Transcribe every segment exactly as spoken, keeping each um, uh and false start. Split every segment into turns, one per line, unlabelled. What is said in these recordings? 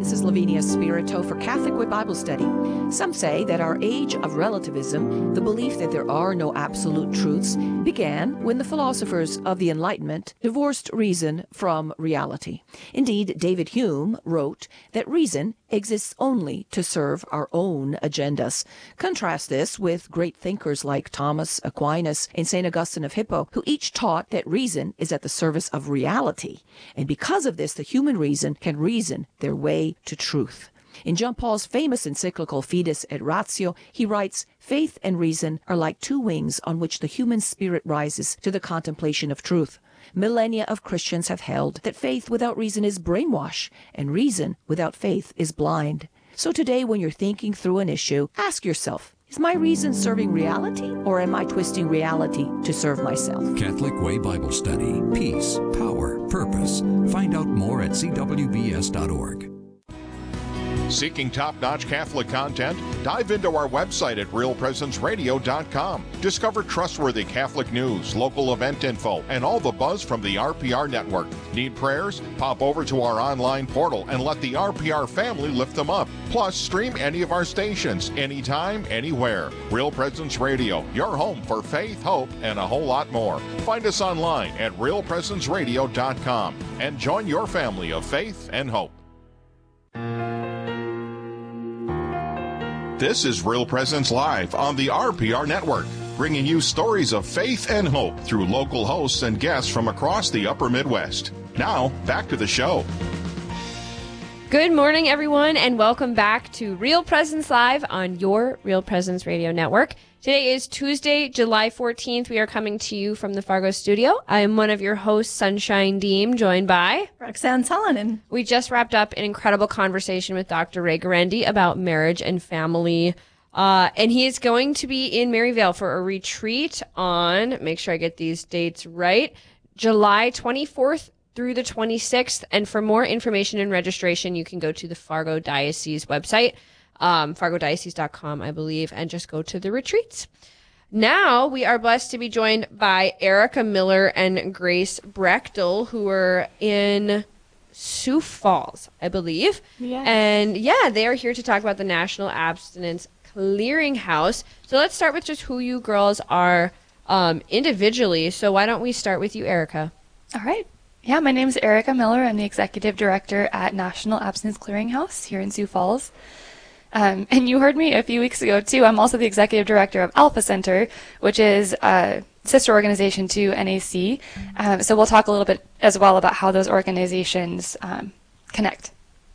This is Lavinia Spirito for Catholic Way Bible Study. Some say that our age of relativism, the belief that there are no absolute truths, began when the philosophers of the Enlightenment divorced reason from reality. Indeed, David Hume wrote that reason exists only to serve our own agendas. Contrast this with great thinkers like Thomas Aquinas and Saint Augustine of Hippo, who each taught that reason is at the service of reality. And because of this, the human reason can reason their way to truth. In John Paul's famous encyclical Fides et Ratio, he writes, "Faith and reason are like two wings on which the human spirit rises to the contemplation of truth." Millennia of Christians have held that faith without reason is brainwash, and reason without faith is blind. So today, when you're thinking through an issue, ask yourself, is my reason serving reality, or am I twisting reality to serve myself?
Catholic Way Bible Study. Peace, power, purpose. Find out more at c w b s dot org.
Seeking top-notch Catholic content? Dive into our website at real presence radio dot com. Discover trustworthy Catholic news, local event info, and all the buzz from the R P R network. Need prayers? Pop over to our online portal and let the R P R family lift them up. Plus, stream any of our stations, anytime, anywhere. Real Presence Radio, your home for faith, hope, and a whole lot more. Find us online at real presence radio dot com and join your family of faith and hope. This is Real Presence Live on the R P R Network, bringing you stories of faith and hope through local hosts and guests from across the upper Midwest. Now, back to the show.
Good morning, everyone, and welcome back to Real Presence Live on your Real Presence Radio Network. Today is Tuesday, July fourteenth. We are coming to you from the Fargo studio. I am one of your hosts, Sunshine Deem, joined by
Roxanne Salonen.
We just wrapped up an incredible conversation with Doctor Ray Guarendi about marriage and family. Uh, and he is going to be in Maryvale for a retreat on, make sure I get these dates right, July twenty-fourth through the twenty-sixth. And for more information and registration, you can go to the Fargo Diocese website. Um, fargo diocese dot com, I believe, and just go to the retreats. Now we are blessed to be joined by Erica Miller and Grace Brechtel, who are in Sioux Falls, I believe.
Yes.
And yeah, they are here to talk about the National Abstinence Clearinghouse. So let's start with just who you girls are um, individually. So why don't we start with you, Erica?
All right. Yeah, my name is Erica Miller. I'm the Executive Director at National Abstinence Clearinghouse here in Sioux Falls. Um, and you heard me a few weeks ago, too. I'm also the Executive Director of Alpha Center, which is a sister organization to N A C. Um, so we'll talk a little bit as well about how those organizations um, connect.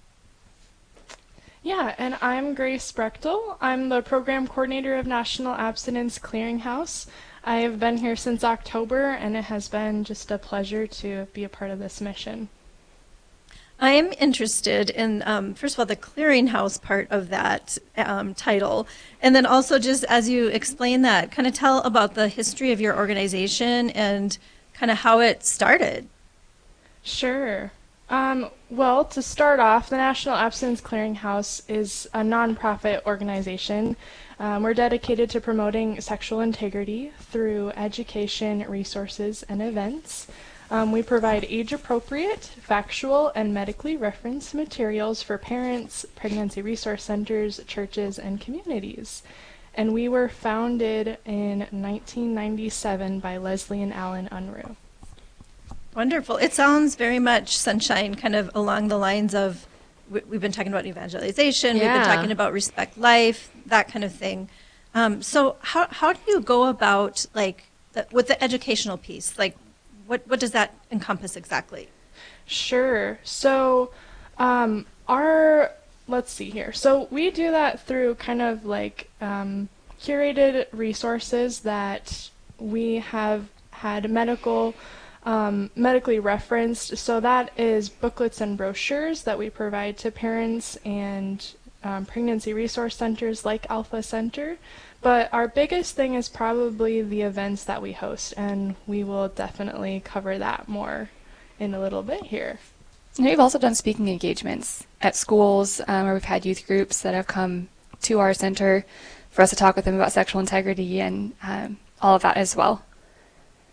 Yeah, and I'm Grace Brechtel. I'm the Program Coordinator of National Abstinence Clearinghouse. I have been here since October, and it has been just a pleasure to be a part of this mission.
I am interested in, um, first of all, the clearinghouse part of that um, title, and then also just as you explain that, kind of tell about the history of your organization and kind of how it started.
Sure. Um, well, to start off, the National Abstinence Clearinghouse is a nonprofit organization. Um, we're dedicated to promoting sexual integrity through education, resources, and events. Um, we provide age-appropriate, factual, and medically referenced materials for parents, pregnancy resource centers, churches, and communities. And we were founded in nineteen ninety-seven by Leslie and Alan Unruh.
Wonderful. It sounds very much, Sunshine, kind of along the lines of, we, we've been talking about evangelization,
Yeah.
we've been talking about respect life, that kind of thing. Um, so how how do you go about, like, the, with the educational piece? Like, What what does that encompass exactly?
Sure. So um, our, let's see here. So we do that through kind of like um, curated resources that we have had medical, um, medically referenced. So that is booklets and brochures that we provide to parents and um, pregnancy resource centers like Alpha Center. But our biggest thing is probably the events that we host, and we will definitely cover that more in a little bit here.
And we've also done speaking engagements at schools um, where we've had youth groups that have come to our center for us to talk with them about sexual integrity and um, all of that as well.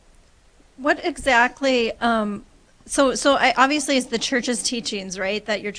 What exactly, um, so so I, obviously it's the church's teachings, right, that you're